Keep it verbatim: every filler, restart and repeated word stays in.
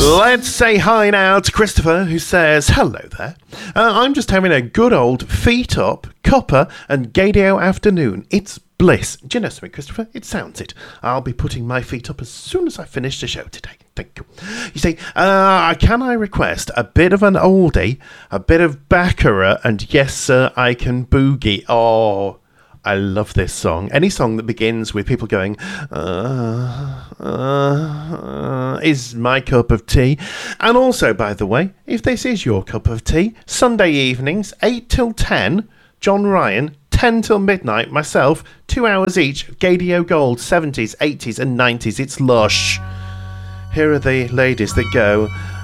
Let's say hi now to Christopher, who says, hello there. Uh, I'm just having a good old feet up, copper and Gadio afternoon. It's bliss. Do you know something, Christopher? It sounds it. I'll be putting my feet up as soon as I finish the show today. Thank you. You see, uh, can I request a bit of an oldie, a bit of Baccarat, and yes, sir, I can boogie. Oh, I love this song. Any song that begins with people going, uh, uh, uh, is my cup of tea. And also, by the way, if this is your cup of tea, Sunday evenings, eight till ten, John Ryan, ten till midnight, myself, two hours each, Gadio Gold, seventies, eighties and nineties. It's lush. Here are the ladies that go,